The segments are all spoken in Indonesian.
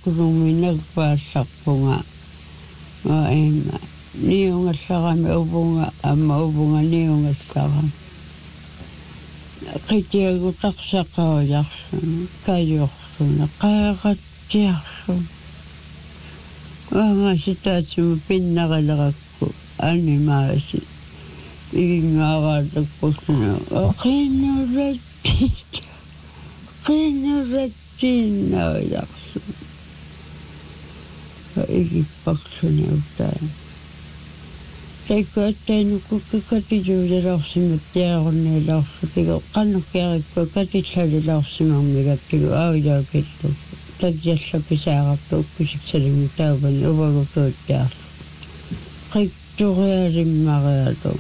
kulumi nagpasakpo nga ema niyo nga saka maubunga niyo nga saka kitiago taksaka yaksun kayoksun kakatiaksun nga sitatsimo pinakalakako animasi ingawatagpusno kinuratin na yaksun ikipaksun tayo tayo ko kakatijujalaksimatiakon nilaksutigo kanukyaakko katitsalilaksimang migatigo awyakito tadyasa pisakapto kusiksalimitaban uwagutotyak kiktukayarim makayado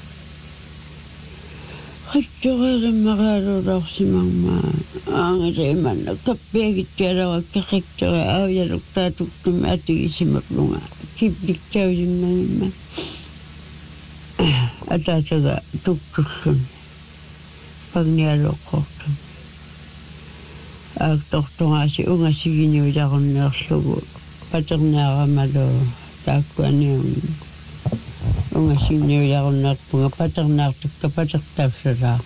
laksimang ma ang reman nagkapyagit kaya kakiktuka awyaluktatuk tumatigisimapnunga kiblik tayo yung naman atataga tuktuksun pag niyalokok agtokto nga si unga siginiw jakon naksugo patok nakamalo takuan yung unga siginiw jakon nakpunga patok naktuk kapatok tapsara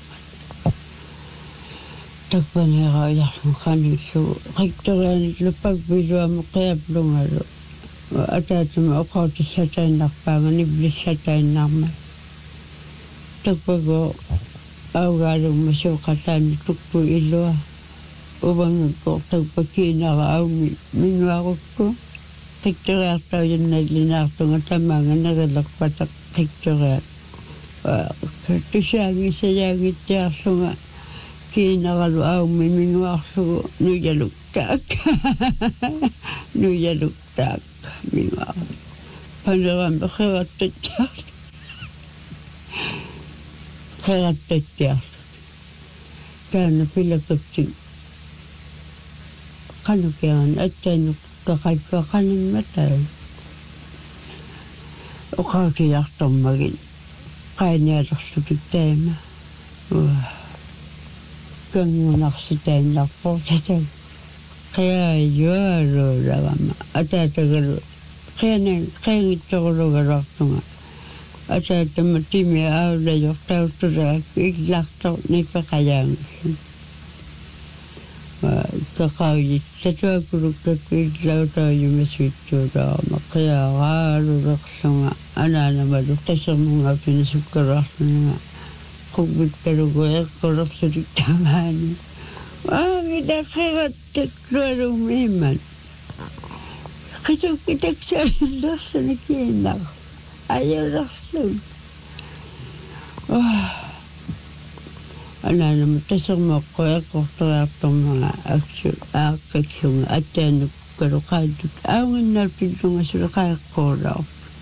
takuan niya jakon kanisugo kiktukan lupagbilwa mo kaya blungalo atatama ukauti satay nakpangan iblis satay nakman tagpago awgarong masukatan tukpo ilo ubang ko tagpakina ka aw minwakot ko kikturak tao yun naglinakto nga tamangan nagalakpatak kikturak tusyagi sayagi tiyaso nga kinakalu aw minwakso nuyaluktak minwakot pandaram bakiratatyak kana pilakapsig kanukyan at tayo kakaypakanin matay o kakiyak magin kaya niya raksutig tema kang ngunak si tayo nakpo tayo kaya yaro ragama at tatagalo kaya ngito ko lugarak nga at matimi awla yok tao turak iglak tao nipakayang kakawit sa tuwa kuruk kakiglaw tao yung maswito tao makaya karurak sa nga anana malukta sa mga pinasukarak na nga kubit tarugoy kurak sa diktamani midakagat tatlo rumiman kitak sa ilos sa nakinak ayaw raksun ana naman tasang makoy ako itong mga aksyon at yan karukadot awan nalpid ko nga sila kaya koraw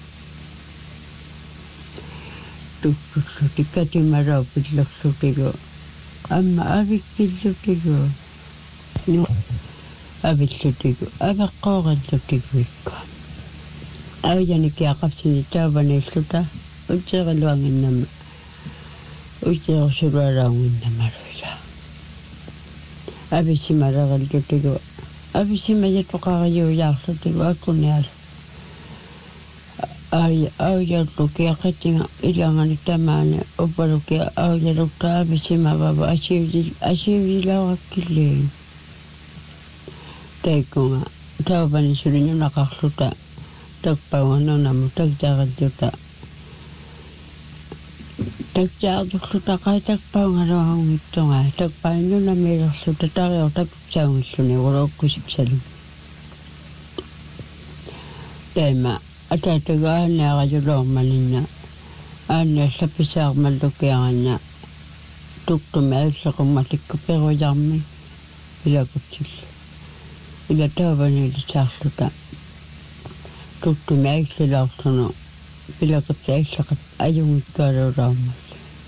tuksuti kati marapit laksuti ko ama abik kilsuti ko abik suti ko abak kokan suti ko aw yan ikiyakap sinita ba na isuta utsa kaluangin naman utsa ko surarangin naman rola abis si marakal tutigo abis si mayat po kakayo yaksa tigo ako niyal aw yan ko kaya kating ilangan itamane o paro kaya aw yan ukta abis si mababa asiw dilaw akiling tayo ko nga tao ba nisurin yung nakaksuta tagpawano naman tagjagat juta tagjagat juta kaya tagpawano ito nga tagpawano na meron suta tayo tagpawano suni wala kusip salim tema at tatagaan na kajulong manina anya sa pisak malukyangan niya tuktumel sa kumatik ko pero yami ilagutsil ilatawa niya sa suta tuktumel sila sono pilakapsay sakat ayong kararamas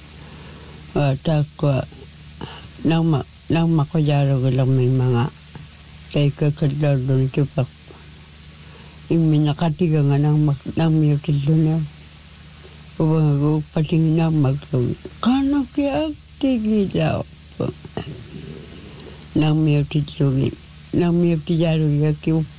takwa nang makuyaro ko lang may mga kay kakadlar doon tupak iminakatiga nga nang miyotilo na uwag pating na maglong kano kaya tigilaw po nang miyotilo nang miyotilo